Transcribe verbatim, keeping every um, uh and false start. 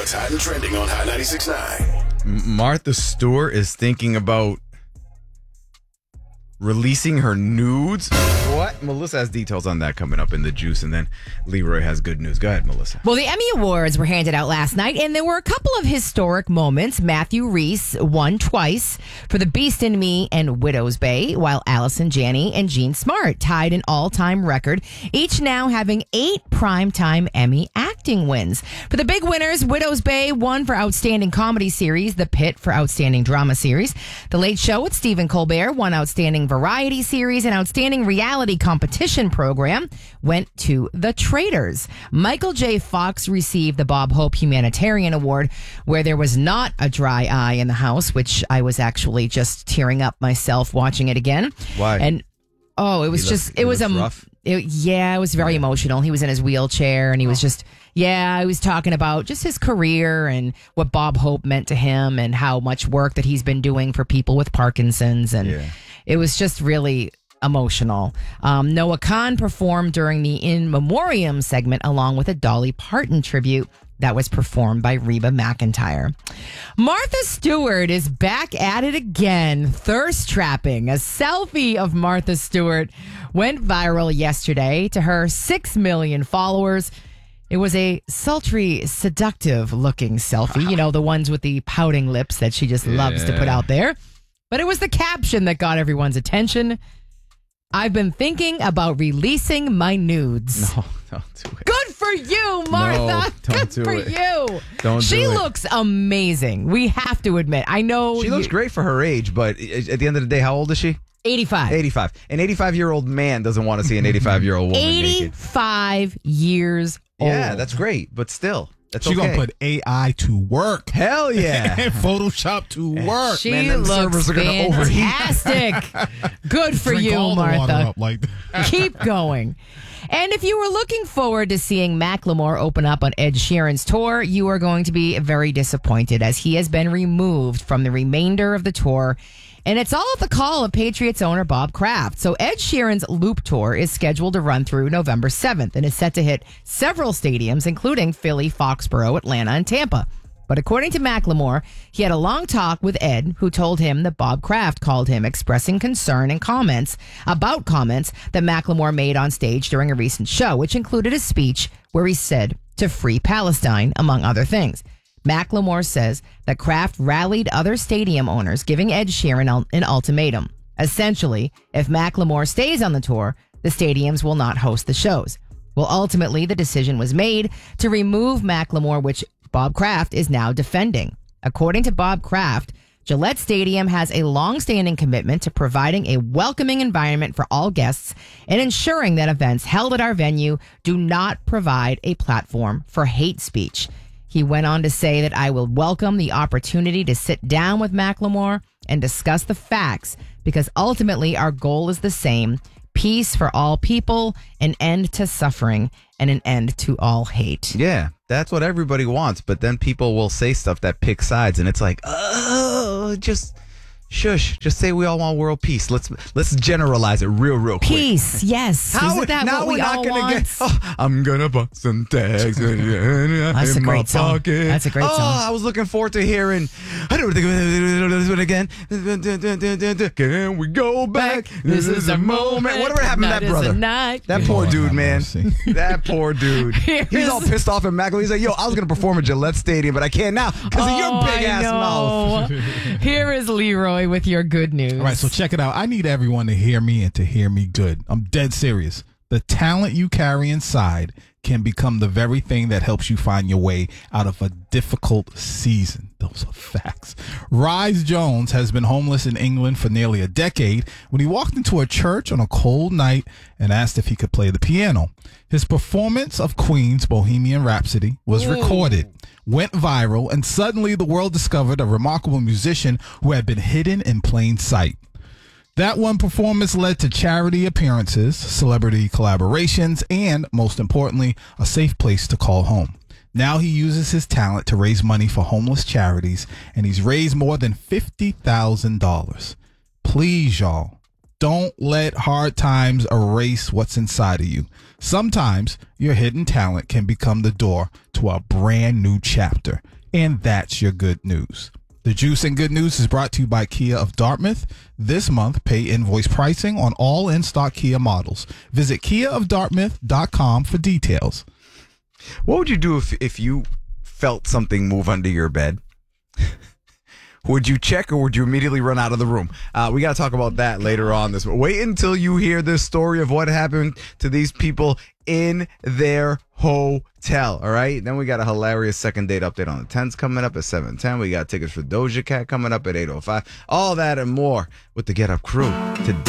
what's hot and trending on Hot ninety-six point nine. Martha Stewart is thinking about releasing her nudes. What? Melissa has details on that coming up in the juice, and then Leroy has good news. Go ahead, Melissa. Well, the Emmy Awards were handed out last night, and there were a couple of historic moments. Matthew Rhys won twice for The Beast in Me and Widow's Bay, while Allison Janney and Jean Smart tied an all-time record, each now having eight primetime Emmy acting wins. For the big winners, Widow's Bay won for Outstanding Comedy Series, The Pit for Outstanding Drama Series, The Late Show with Stephen Colbert won Outstanding Variety Series, and Outstanding Reality Competition Program went to The Traitors. Michael J. Fox received the Bob Hope Humanitarian Award, where there was not a dry eye in the house, which I was actually just tearing up myself watching it again. Why? And oh, it was He just looked- it he was a looked rough? it, yeah, it was very emotional. He was in his wheelchair, and he was just yeah, he was talking about just his career and what Bob Hope meant to him, and how much work that he's been doing for people with Parkinson's, and Yeah. it was just really emotional. Um, Noah Khan performed during the In Memoriam segment along with a Dolly Parton tribute that was performed by Reba McEntire. Martha Stewart is back at it again, thirst trapping. A selfie of Martha Stewart went viral yesterday to her six million followers. It was a sultry, seductive looking selfie, you know, the ones with the pouting lips that she just loves to put Yeah. out there. But it was the caption that got everyone's attention. I've been thinking about releasing my nudes. No, don't do it. Good for you, Martha. No, don't Good do for it. you. Don't she do it. looks amazing. We have to admit. I know She looks you- great for her age, but at the end of the day, how old is she? eighty-five. eighty-five. An eighty-five-year-old man doesn't want to see an eighty-five-year-old woman naked. eighty-five years old. Yeah, that's great, but still, that's She's okay. gonna put A I to work. Hell yeah. And Photoshop to work. She Man, them looks servers are gonna overheat. fantastic. Good for Drink you, all the water Martha. up like that. Keep going. And if you were looking forward to seeing Macklemore open up on Ed Sheeran's tour, you are going to be very disappointed, as he has been removed from the remainder of the tour. And it's all at the call of Patriots owner Bob Kraft. So Ed Sheeran's Loop Tour is scheduled to run through November seventh and is set to hit several stadiums, including Philly, Foxborough, Atlanta, and Tampa. But according to Macklemore, he had a long talk with Ed, who told him that Bob Kraft called him, expressing concern and comments about comments that Macklemore made on stage during a recent show, which included a speech where he said to free Palestine, among other things. Macklemore says that Kraft rallied other stadium owners, giving Ed Sheeran an ultimatum. Essentially, if Macklemore stays on the tour, the stadiums will not host the shows. Well, ultimately, the decision was made to remove Macklemore, which Bob Kraft is now defending. According to Bob Kraft, Gillette Stadium has a long-standing commitment to providing a welcoming environment for all guests and ensuring that events held at our venue do not provide a platform for hate speech. He went on to say that I will welcome the opportunity to sit down with Macklemore and discuss the facts, because ultimately our goal is the same: peace for all people, an end to suffering, and an end to all hate. Yeah, that's what everybody wants, but then people will say stuff that pick sides, and it's like, oh, just shush. Just say we all want world peace. Let's let's generalize it real, real quick. Peace, yes. How Isn't that now what we're we not all gonna want? get. Oh, I'm gonna bust some tags in That's a my great song. pocket. That's a great oh, song. I was looking forward to hearing. I don't think this one again. Can we go back? This is a moment. Whatever happened to Night that is a brother? night. That poor Lord dude, have man. mercy. That poor dude. Here's- He's all pissed off at Macklemore. He's like, yo, I was gonna perform at Gillette Stadium, but I can't now because of your Oh, big I ass mouth. know. Here is Leroy with your good news. All right, so check it out. I need everyone to hear me and to hear me good. I'm dead serious. The talent you carry inside can become the very thing that helps you find your way out of a difficult season. Those are facts. Rhys Jones has been homeless in England for nearly a decade when he walked into a church on a cold night and asked if he could play the piano. His performance of Queen's Bohemian Rhapsody was recorded, went viral, and suddenly the world discovered a remarkable musician who had been hidden in plain sight. That one performance led to charity appearances, celebrity collaborations, and, most importantly, a safe place to call home. Now he uses his talent to raise money for homeless charities, and he's raised more than fifty thousand dollars. Please, y'all, don't let hard times erase what's inside of you. Sometimes your hidden talent can become the door to a brand new chapter. and that's your good news. The Juice and Good News is brought to you by Kia of Dartmouth. This month, pay invoice pricing on all in-stock Kia models. Visit kia of dartmouth dot com for details. What would you do if, if you felt something move under your bed? Would you check or would you immediately run out of the room? Uh, we got to talk about that later on. This Wait until you hear this story of what happened to these people in their hotel. All right. Then we got a hilarious second date update on the tens coming up at seven ten. We got tickets for Doja Cat coming up at eight oh five. All that and more with the Get Up crew today.